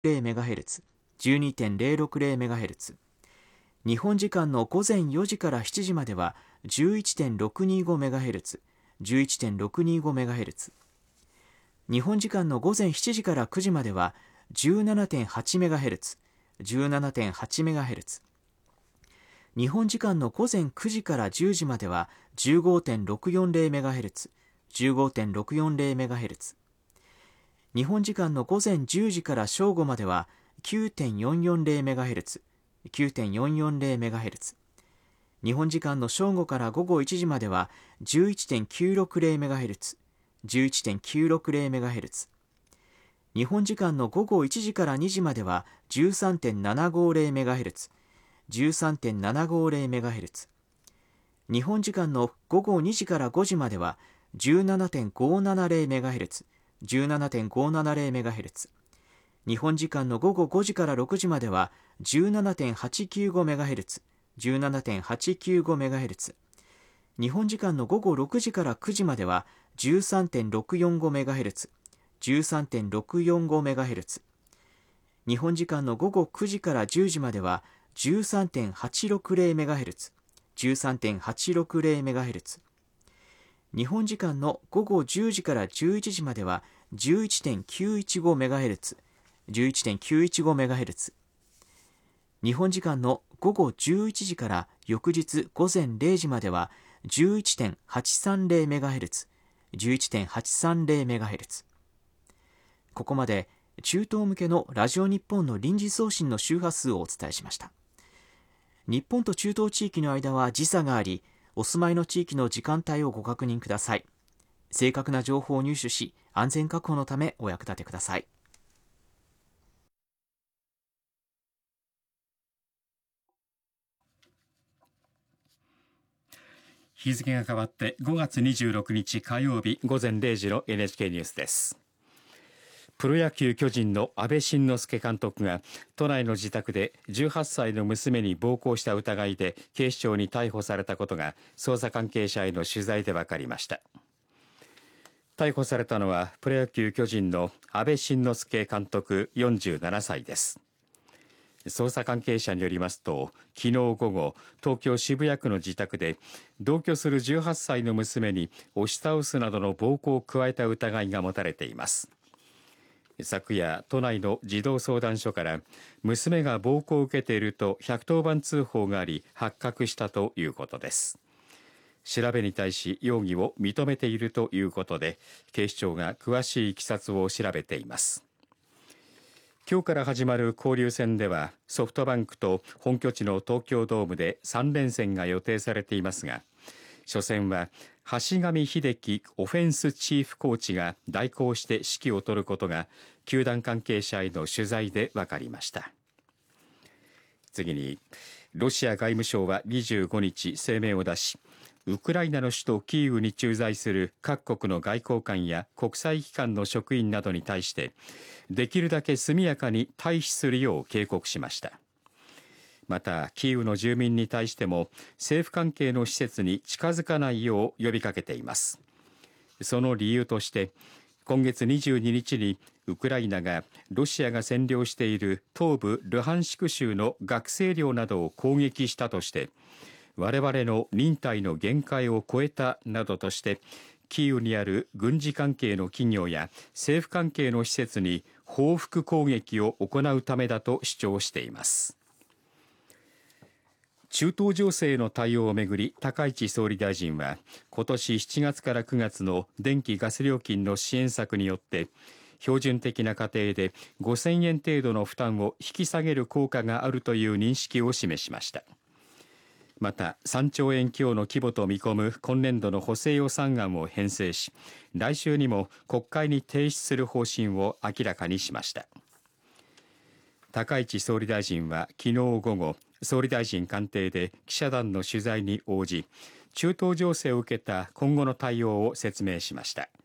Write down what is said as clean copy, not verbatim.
12.0MHz、12.060MHz、日本時間の午前4時から7時までは 11.625MHz、11.625MHz、日本時間の午前7時から9時までは 17.8MHz、17.8MHz、日本時間の午前9時から10時までは 15.640MHz、15.640MHz、日本時間の午前10時から正午までは 9.440MHz、9.440MHz、日本時間の正午から午後1時までは 11.960MHz、11.960MHz、日本時間の午後1時から2時までは 13.750MHz、13.750MHz、日本時間の午後2時から5時までは 17.570MHz、17.570MHz、日本時間の午後5時から6時までは 17.895MHz、17.895MHz、日本時間の午後6時から9時までは 13.645MHz、13.645MHz、日本時間の午後9時から10時までは 13.860MHz、13.860MHz、日本時間の午後10時から11時までは 11.915MHz、11.915MHz、日本時間の午後11時から翌日午前0時までは 11.830MHz、11.830MHz。ここまで中東向けのラジオ日本の臨時送信の周波数をお伝えしました。日本と中東地域の間は時差があり、お住まいの地域の時間帯をご確認ください。正確な情報を入手し、安全確保のためお役立てください。 日付が変わって5月26日火曜日午前0時の NHK ニュースです。プロ野球巨人の阿部慎之助監督が都内の自宅で18歳の娘に暴行した疑いで警視庁に逮捕されたことが捜査関係者への取材で分かりました。逮捕されたのはプロ野球巨人の阿部慎之助監督47歳です。捜査関係者によりますと、昨日午後東京渋谷区の自宅で同居する18歳の娘に押し倒すなどの暴行を加えた疑いが持たれています。昨夜、都内の児童相談所から娘が暴行を受けていると110番通報があり発覚したということです。調べに対し容疑を認めているということで、警視庁が詳しいいきさつを調べています。今日から始まる交流戦ではソフトバンクと本拠地の東京ドームで3連戦が予定されていますが、初戦は橋上秀樹オフェンスチーフコーチが代行して指揮を執ることが球団関係者への取材で分かりました。次に、ロシア外務省は25日声明を出し、ウクライナの首都キーウに駐在する各国の外交官や国際機関の職員などに対してできるだけ速やかに退避するよう警告しました。またキーウの住民に対しても政府関係の施設に近づかないよう呼びかけています。その理由として今月22日にウクライナがロシアが占領している東部ルハンシク州の学生寮などを攻撃したとして我々の忍耐の限界を超えたなどとしてキーウにある軍事関係の企業や政府関係の施設に報復攻撃を行うためだと主張しています。中東情勢の対応をめぐり高市総理大臣は今年7月から9月の電気・ガス料金の支援策によって標準的な家庭で5000円程度の負担を引き下げる効果があるという認識を示しました。また3兆円強の規模と見込む今年度の補正予算案を編成し、来週にも国会に提出する方針を明らかにしました。高市総理大臣は昨日午後、総理大臣官邸で記者団の取材に応じ、中東情勢を受けた今後の対応を説明しました。